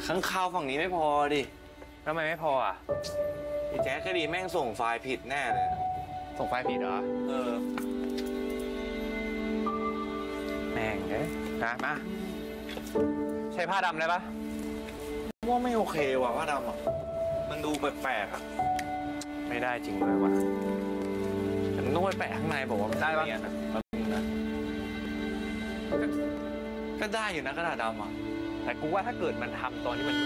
ข้างข่าวฝั่งนี้ไม่พอดิทำไมไม่พออ่ะไอ้แจ๊คก็ดีแม่งส่งไฟล์ผิดแน่เลยส่งไฟล์ผิดเหรอแม่งเลยนะมาใช้ผ้าดำได้ปะว่าไม่โอเคว่ะผ้าดำอ่ะมันดูแปลกๆอ่ะไม่ได้จริงเลยว่ะแต่มันต้องไปแปะข้างในบอกว่าได้ปะก็ได้อยู่นะกระดาษดำอ่ะแต่กูว่าถ้าเกิดมันทำตอนที่มัน